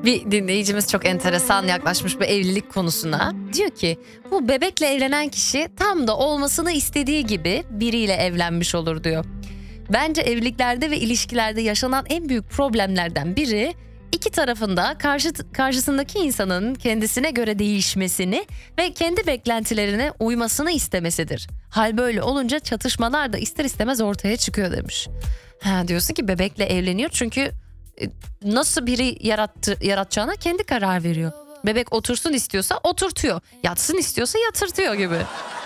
Bir dinleyicimiz çok enteresan yaklaşmış bu evlilik konusuna. Diyor ki bu bebekle evlenen kişi tam da olmasını istediği gibi biriyle evlenmiş olur diyor. Bence evliliklerde ve ilişkilerde yaşanan en büyük problemlerden biri iki tarafında karşısındaki insanın kendisine göre değişmesini ve kendi beklentilerine uymasını istemesidir. Hal böyle olunca çatışmalar da ister istemez ortaya çıkıyor demiş. Diyorsun ki bebekle evleniyor çünkü nasıl biri yaratacağına kendi karar veriyor. Bebek otursun istiyorsa oturtuyor, yatsın istiyorsa yatırtıyor gibi.